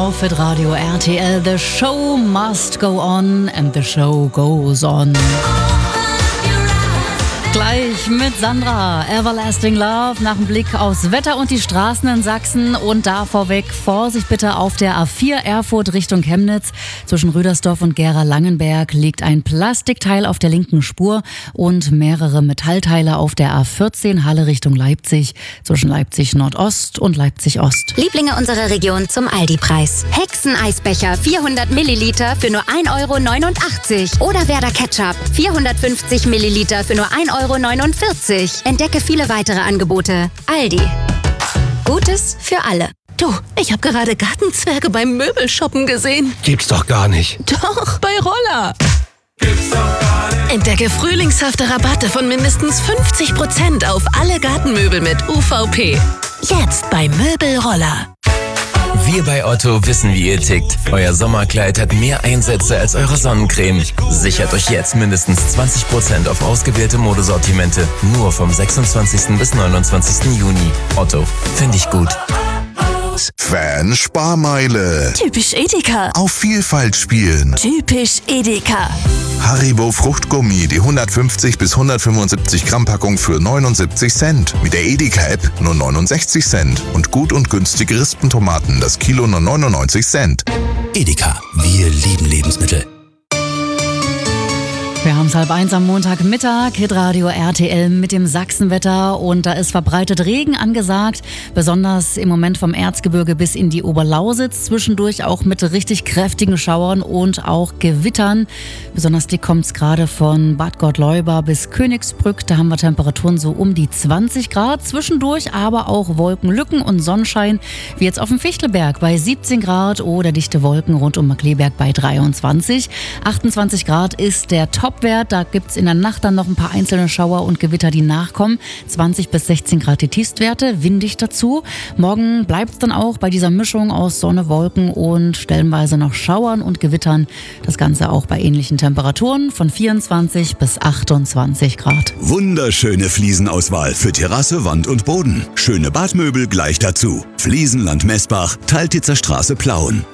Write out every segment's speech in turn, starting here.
auf Hitradio RTL. The show must go on and the show goes on. Gleich mit Sandra, Everlasting Love, nach dem Blick aufs Wetter und die Straßen in Sachsen. Und da vorweg, Vorsicht bitte auf der A4 Erfurt Richtung Chemnitz. Zwischen Rüdersdorf und Gera-Langenberg liegt ein Plastikteil auf der linken Spur und mehrere Metallteile auf der A14 Halle Richtung Leipzig. Zwischen Leipzig Nordost und Leipzig Ost. Lieblinge unserer Region zum Aldi-Preis. Hexeneisbecher 400 Milliliter für nur 1,89 € oder Werder Ketchup 450 Milliliter für nur 1,49 €. Entdecke viele weitere Angebote. Aldi. Gutes für alle. Du, ich habe gerade Gartenzwerge beim Möbelshoppen gesehen. Gibt's doch gar nicht. Doch, bei Roller. Gibt's doch gar nicht. Entdecke frühlingshafte Rabatte von mindestens 50% auf alle Gartenmöbel mit UVP. Jetzt bei Möbelroller. Wir bei Otto wissen, wie ihr tickt. Euer Sommerkleid hat mehr Einsätze als eure Sonnencreme. Sichert euch jetzt mindestens 20% auf ausgewählte Modesortimente. Nur vom 26. bis 29. Juni. Otto, finde ich gut. Fan-Sparmeile. Typisch Edeka. Auf Vielfalt spielen. Typisch Edeka. Haribo Fruchtgummi, die 150 bis 175 Gramm Packung für 79 Cent. Mit der Edeka-App nur 69 Cent. Und gut und günstige Rispentomaten, das Kilo nur 99 Cent. Edeka, wir lieben Lebensmittel. Wir haben es 12:30 am Montagmittag, Hitradio RTL mit dem Sachsenwetter und da ist verbreitet Regen angesagt, besonders im Moment vom Erzgebirge bis in die Oberlausitz, zwischendurch auch mit richtig kräftigen Schauern und auch Gewittern. Besonders dick kommt es gerade von Bad Gottleuba bis Königsbrück, da haben wir Temperaturen so um die 20 Grad, zwischendurch aber auch Wolkenlücken und Sonnenschein, wie jetzt auf dem Fichtelberg bei 17 Grad oder dichte Wolken rund um Markleberg bei 23. 28 Grad ist der Topwert. Da gibt es in der Nacht dann noch ein paar einzelne Schauer und Gewitter, die nachkommen. 20 bis 16 Grad die Tiefstwerte, windig dazu. Morgen bleibt es dann auch bei dieser Mischung aus Sonne, Wolken und stellenweise noch Schauern und Gewittern. Das Ganze auch bei ähnlichen Temperaturen von 24 bis 28 Grad. Wunderschöne Fliesenauswahl für Terrasse, Wand und Boden. Schöne Badmöbel gleich dazu. Fliesenland Messbach, Taltitzer Straße Plauen.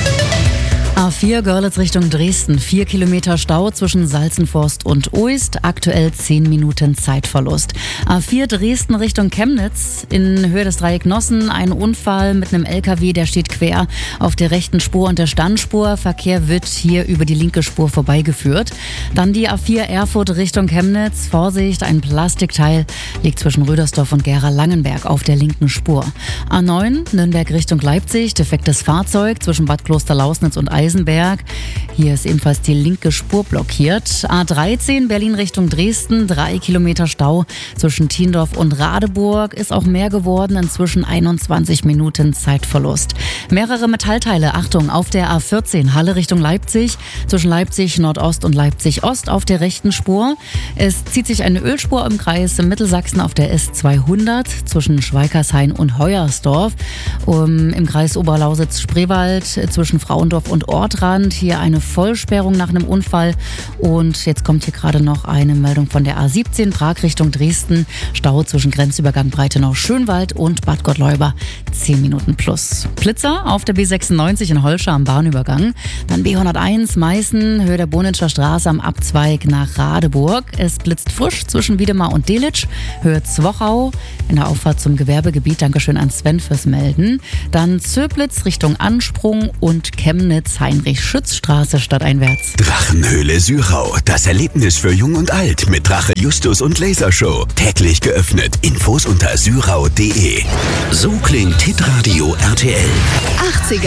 A4 Görlitz Richtung Dresden. 4 Kilometer Stau zwischen Salzenforst und Oist. Aktuell 10 Minuten Zeitverlust. A4 Dresden Richtung Chemnitz. In Höhe des Dreieck Nossen ein Unfall mit einem LKW, der steht quer auf der rechten Spur und der Standspur. Verkehr wird hier über die linke Spur vorbeigeführt. Dann die A4 Erfurt Richtung Chemnitz. Vorsicht, ein Plastikteil liegt zwischen Rüdersdorf und Gera-Langenberg auf der linken Spur. A9 Nürnberg Richtung Leipzig. Defektes Fahrzeug zwischen Bad Klosterlausnitz und Eisenberg. Hier ist ebenfalls die linke Spur blockiert. A13 Berlin Richtung Dresden, 3 Kilometer Stau zwischen Thiendorf und Radeburg. Ist auch mehr geworden, inzwischen 21 Minuten Zeitverlust. Mehrere Metallteile, Achtung, auf der A14 Halle Richtung Leipzig, zwischen Leipzig Nordost und Leipzig Ost auf der rechten Spur. Es zieht sich eine Ölspur im Kreis Mittelsachsen auf der S200 zwischen Schweikershain und Heuersdorf. Im Kreis Oberlausitz-Spreewald zwischen Frauendorf und Ortrand. Hier eine Vollsperrung nach einem Unfall. Und jetzt kommt hier gerade noch eine Meldung von der A17 Prag Richtung Dresden. Stau zwischen Grenzübergang Breitenau-Schönwald und Bad Gottleuba. 10 Minuten plus. Blitzer auf der B96 in Holscher am Bahnübergang. Dann B101 Meißen, Höhe der Bonitscher Straße am Abzweig nach Radeburg. Es blitzt frisch zwischen Wiedemar und Delitzsch. Höhe Zwochau in der Auffahrt zum Gewerbegebiet. Dankeschön an Sven fürs Melden. Dann Zöblitz Richtung Ansprung und Chemnitz Heinrich-Schütz-Straße stadteinwärts. Drachenhöhle Sürau, das Erlebnis für Jung und Alt mit Drache Justus und Lasershow. Täglich geöffnet. Infos unter syrau.de. So klingt Hitradio RTL. 80er